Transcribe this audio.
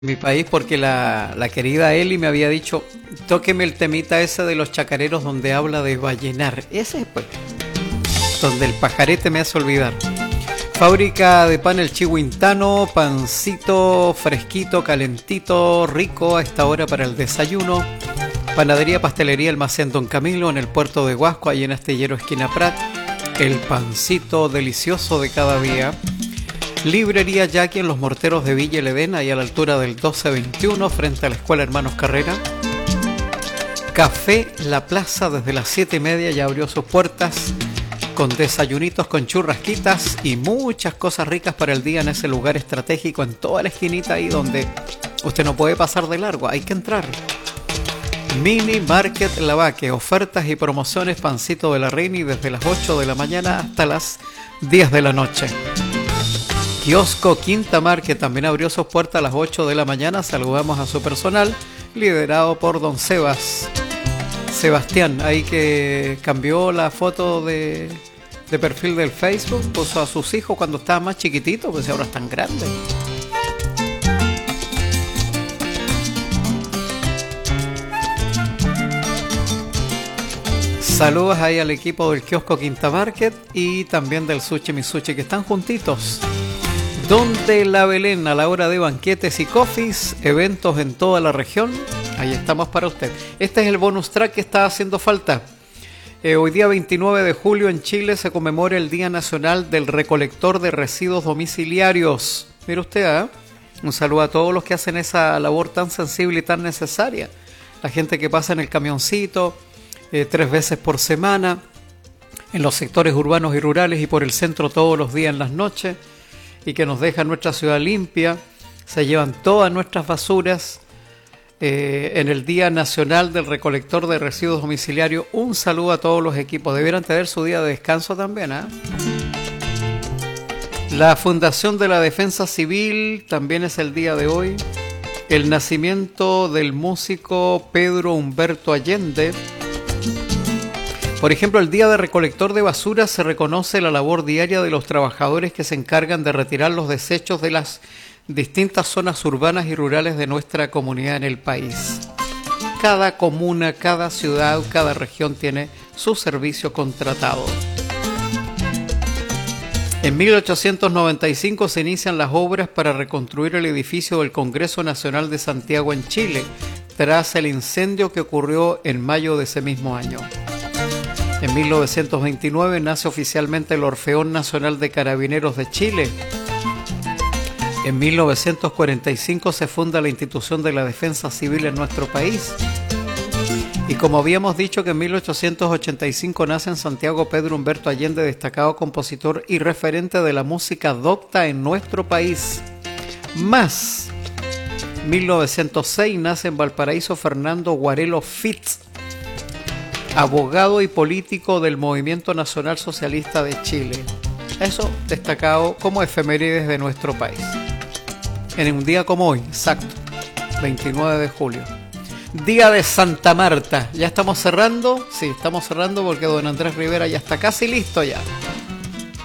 mi país porque la querida Eli me había dicho, tóqueme el temita ese de los chacareros donde habla de ballenar. Ese es pues, donde el pajarete me hace olvidar. Fábrica de pan El Chihuintano, pancito fresquito, calentito, rico a esta hora para el desayuno. Panadería, pastelería, almacén Don Camilo en el puerto de Huasco, ahí en Astillero esquina Prat. El pancito delicioso de cada día. Librería Jackie en los Morteros de Villa El Edén, ahí a la altura del 1221, frente a la Escuela Hermanos Carrera. Café La Plaza, desde las 7:30 ya abrió sus puertas, con desayunitos, con churrasquitas y muchas cosas ricas para el día en ese lugar estratégico, en toda la esquinita ahí donde usted no puede pasar de largo, hay que entrar. Mini Market Lavaque, ofertas y promociones, pancito de la Reina desde las 8 de la mañana hasta las 10 de la noche. Kiosco Quinta Mar, que también abrió sus puertas a las 8 de la mañana. Saludamos a su personal, liderado por don Sebastián, ahí que cambió la foto de perfil del Facebook, puso a sus hijos cuando estaban más chiquititos, pues ahora están grandes. Saludos ahí al equipo del Kiosco Quinta Market y también del Sushi Misushi, que están juntitos. Donde la Belén, a la hora de banquetes y coffees, eventos en toda la región, ahí estamos para usted. Este es el bonus track que está haciendo falta. Hoy día 29 de julio en Chile se conmemora el Día Nacional del Recolector de Residuos Domiciliarios. Mire usted, un saludo a todos los que hacen esa labor tan sensible y tan necesaria. La gente que pasa en el camioncito 3 veces por semana, en los sectores urbanos y rurales y por el centro todos los días en las noches, y que nos dejan nuestra ciudad limpia, se llevan todas nuestras basuras en el Día Nacional del Recolector de Residuos Domiciliarios. Un saludo a todos los equipos, debieran tener su día de descanso también, ¿eh? La Fundación de la Defensa Civil también es el día de hoy. El nacimiento del músico Pedro Humberto Allende. Por ejemplo, el Día de Recolector de Basura se reconoce la labor diaria de los trabajadores que se encargan de retirar los desechos de las distintas zonas urbanas y rurales de nuestra comunidad en el país. Cada comuna, cada ciudad, cada región tiene su servicio contratado. En 1895 se inician las obras para reconstruir el edificio del Congreso Nacional de Santiago en Chile, tras el incendio que ocurrió en mayo de ese mismo año. En 1929 nace oficialmente el Orfeón Nacional de Carabineros de Chile. En 1945 se funda la institución de la Defensa Civil en nuestro país. Y como habíamos dicho que en 1885 nace en Santiago Pedro Humberto Allende, destacado compositor y referente de la música docta en nuestro país. Más, 1906 nace en Valparaíso Fernando Guarelo Fitz, abogado y político del Movimiento Nacional Socialista de Chile. Eso destacado como efemérides de nuestro país. En un día como hoy, exacto, 29 de julio. Día de Santa Marta. ¿Ya estamos cerrando? Sí, estamos cerrando porque don Andrés Rivera ya está casi listo ya.